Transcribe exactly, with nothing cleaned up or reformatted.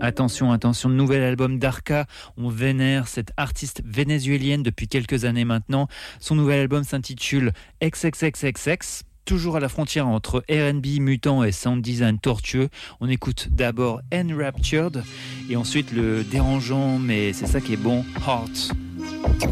Attention, attention, nouvel album d'Arca. On vénère cette artiste vénézuélienne depuis quelques années maintenant. Son nouvel album s'intitule X X X X X. Toujours à la frontière entre R and B mutant et sound design tortueux. On écoute d'abord Enraptured et ensuite le dérangeant, mais c'est ça qui est bon, Heart.